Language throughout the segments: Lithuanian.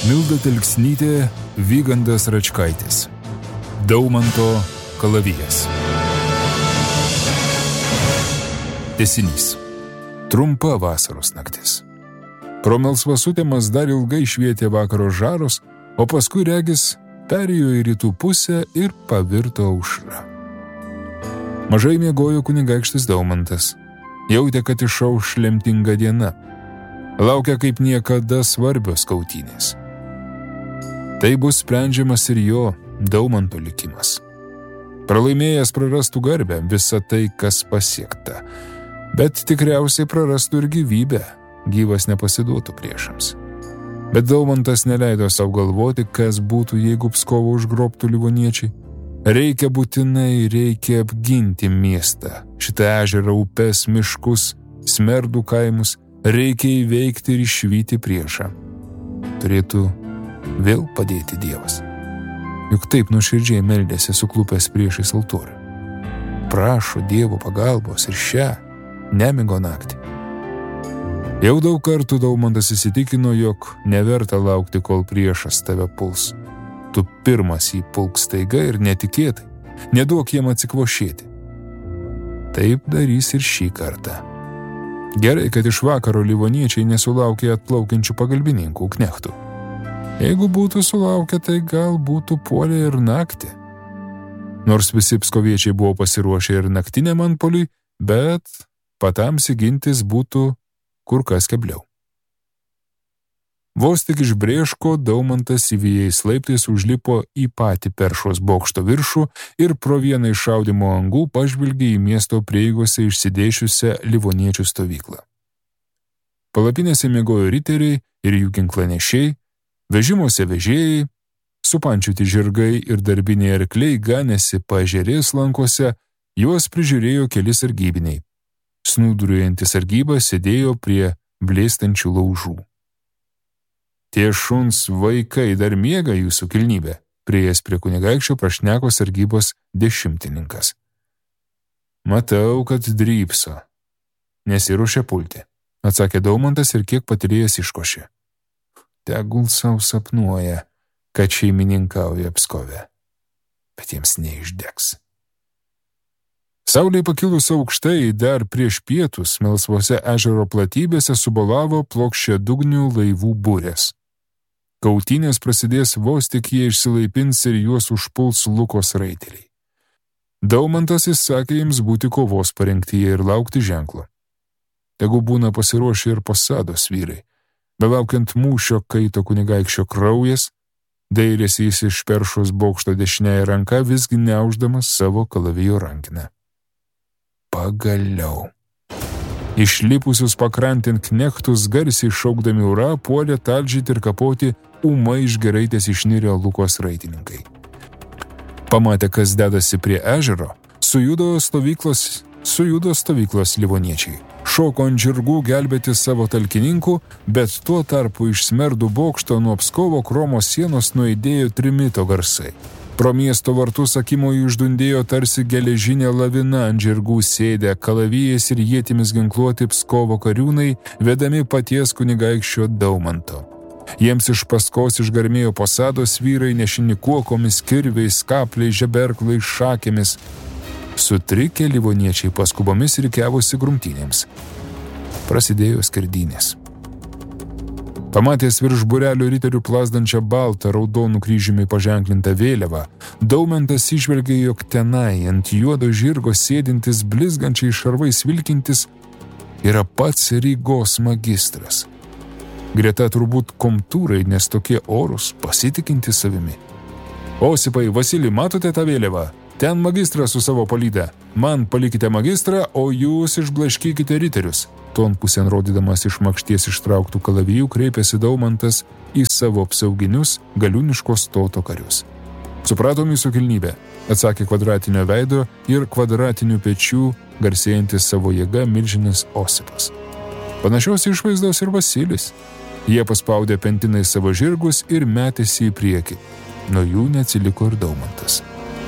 Milda Telksnytė, Vygandas Račkaitis. Daumanto kalavijas. Tęsinys. Trumpa vasaros naktis. Pro melsvas sutemas dar ilgai švietė vakaro žaros, o paskui regis perėjo į rytų pusę ir pavirto aušra. Mažai miegojo kunigaikštis Daumantas. Jautė, kad išauš lemtinga diena. Laukia kaip niekada svarbios kautynės. Tai bus sprendžiamas ir jo, Daumanto likimas. Pralaimėjęs prarastų garbę visą tai, kas pasiekta, bet tikriausiai prarastų ir gyvybę, gyvas nepasiduotų priešams. Bet Daumantas neleido savo galvoti, kas būtų, jeigu Pskovą užgrobtų livoniečiai. Reikia apginti miestą, šitą ežerą, upes, miškus, smerdų kaimus, reikia įveikti ir išvyti priešą. Turėtų vėl padėti Dievas. Juk taip nuoširdžiai meldėsi suklupęs priešais altorių. Prašo Dievo pagalbos ir šią nemigo naktį. Jau daug kartų Daumantas įsitikino, jog neverta laukti, kol priešas tave puls. Tu pirmas jį pulk staiga ir netikėtai, neduok jam atsikvošėti. Taip darys ir šį kartą. Gerai, kad iš vakaro livoniečiai nesulaukė atplaukiančių pagalbininkų knechtų. Jeigu būtų sulaukę, tai gal būtų puolę ir naktį. Nors visi pskoviečiai buvo pasiruošę ir naktiniam antpuoliui, bet patamsi gintis būtų kur kas kebliau. Vos tik iš Brėško Daumantas įvijais laiptais užlipo į patį Peršos bokšto viršų ir pro vieną iš šaudymo angų pažvilgė į miesto prieigose išsidėšiusią livoniečių stovyklą. Palapinėse miegojo riteriai ir jų ginklanešiai, vežimuose vežėjai, supančiuti žirgai ir darbiniai arkliai ganėsi paežerės lankose, juos prižiūrėjo keli sargybiniai. Snūduriuojantis sargybas sėdėjo prie blėstančių laužų. Tie šuns vaikai dar miega jūsų kilnybė, priėjęs prie kunigaikščio prašneko sargybos dešimtininkas. Matau, kad drypso. Nesiruošia pulti, atsakė Daumantas ir kiek patyrėjęs iškošė. Tegul savo sapnuoja, kad šeimininkauja Pskove, bet jiems neišdegs. Saulei pakilus aukštai, dar prieš pietus melsvose ežero platybėse subolavo plokščiadugnių laivų burės. Kautynės prasidės vos tik jie išsilaipins ir juos užpuls Lukos raiteliai. Daumantas įsakė jiems būti kovos parengtyje ir laukti ženklo. Tegu būna pasiruošę ir Posados vyrai. Belaukiant mūšio kaito kunigaikščio kraujas, dairėsi jis iš Peršos bokšto dešiniąją ranką, vis gniauždamas savo kalavijo rankinę. Pagaliau. Išlipusius pakrantint knechtus garsiai šaukdami urą, puolė talžyti ir kapoti ūmai iš geraitės išnirę Lukos raitininkai. Pamatę, kas dedasi prie ežero, sujudo stovyklos livoniečiai. Šoko ant žirgų gelbėti savo talkininkų, bet tuo tarpu iš smerdų bokšto nuo Pskovo kromo sienos nuaidėjo trimito garsai. Pro miesto vartus akimoju išdundėjo tarsi geležinė lavina, ant žirgų sėdę kalavijais ir ietimis ginkluoti Pskovo kariūnai, vedami paties kunigaikščio Daumanto. Jiems iš paskos išgarmėjo Posados vyrai nešini kuokomis, kirviais, kapliais, žeberklais, šakėmis. Sutrikę livoniečiai paskubomis rikiavosi grumtynėms. Prasidėjo skerdynės. Pamatęs virš būrelio riterių plazdančią baltą raudonų kryžiumi paženklintą vėliavą, Daumantas įžvelgė, jog tenai ant juodo žirgo sėdintis blizgančiai šarvais vilkintis yra pats Rygos magistras. Greta turbūt komtūrai, nes tokie orus, pasitikinti savimi. Osipai, Vasilij, matote tą vėliavą? Ten magistras su savo palyda. Man palikite magistrą, o jūs išblaškykite riterius. Ton pusėn rodydamas iš makšties ištrauktų kalavijų kreipėsi Daumantas į savo apsauginius galiūniško stoto karius. Supratom jūsų kilnybę, atsakė kvadratinio veido ir kvadratinių pečių garsėjantis savo jėga milžinis Osipas. Panašios išvaizdos ir Vasilis. Jie paspaudė pentinais savo žirgus ir metėsi į priekį. Nuo jų neatsiliko ir Daumantas.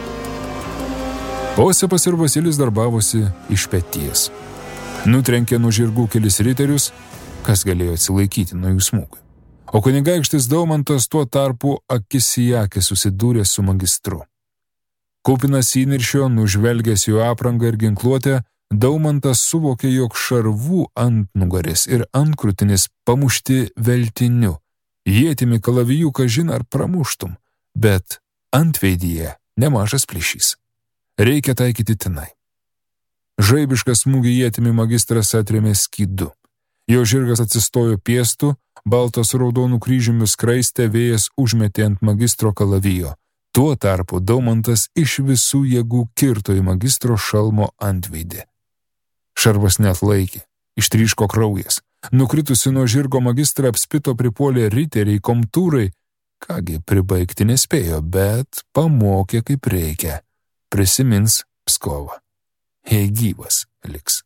Osipas ir Vasilis darbavosi iš peties. Nutrenkė nuo žirgų kelis riterius, kas galėjo atsilaikyti nuo jų smūgių. o kunigaikštis Daumantas tuo tarpu akis į akį susidūrė su magistru. Kupinas įniršio, nužvelgęs jo aprangą ir ginkluotę, Daumantas suvokė, jog šarvų antnugaris ir antkrūtinis pamušti veltiniu, ietimi kalavijų kažin ar pramuštum, bet antveidyje nemažas plyšys. Reikia taikyti tenai. Žaibišką smūgį ietimi magistras atrėmė skydu. Jo žirgas atsistojo piestu, baltos raudonų kryžiumi skraistę vėjas užmetė ant magistro kalavijo. Tuo tarpu Daumantas iš visų jėgų kirto į magistro šalmo antveidį. Šarvas neatlaikė, ištryško kraujas. Nukritusi nuo žirgo magistrą apspito pripuolė riteriai, komtūrai. Kągi, pribaigti nespėjo, bet pamokė kaip reikia. Prisimins Pskovą. Jei gyvas liks.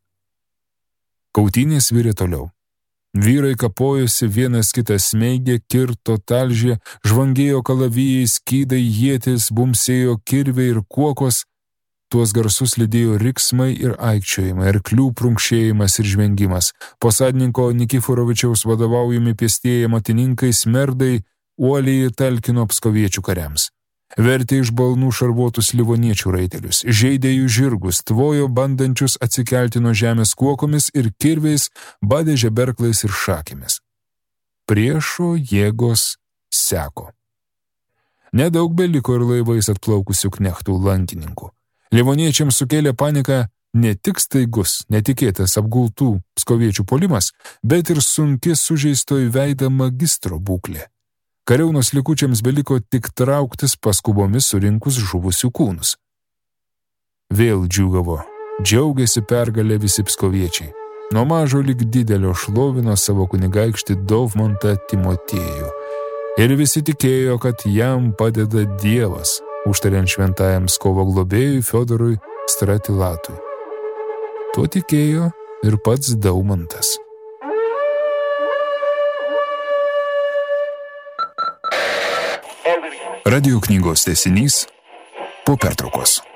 Kautynės virė toliau. Vyrai kapojosi, vienas kitas smeigė, kirto, talžė, žvangėjo kalavijai, skydai, ietis, bumsėjo kirviai ir kuokos. Tuos garsus lydėjo riksmai ir aikčiojimai, arklių prunkšėjimas ir žvengimas. Posadininko Nikiforovičiaus vadovaujami pėstieji amatininkai smerdai uoliai talkino pskoviečių kariams. Vertė iš balnų šarvuotus livoniečių raitelius, žeidė jų žirgus, tvojo bandančius atsikelti nuo žemės kuokomis ir kirviais, badė žeberklais ir šakėmis. Priešo jėgos seko. Nedaug beliko ir laivais atplaukusių knechtų lankininkų. Livoniečiams sukėlė paniką ne tik staigus, netikėtas apgultų pskoviečių puolimas, bet ir sunki sužeisto į veidą magistro būklė. Kariaunos likučiams beliko tik trauktis paskubomis surinkus žuvusių kūnus. Vėl džiūgavo, džiaugiasi pergalę visi pskoviečiai. Nuo mažo lig didelio šlovino savo kunigaikštį Dovmantą Timotiejų. Ir visi tikėjo, kad jam padeda Dievas, užtariant šventajam Pskovo globėjui Fiodorui Stratilatui. Tuo tikėjo ir pats Daumantas. Radio knygos tęsinys po pertraukos.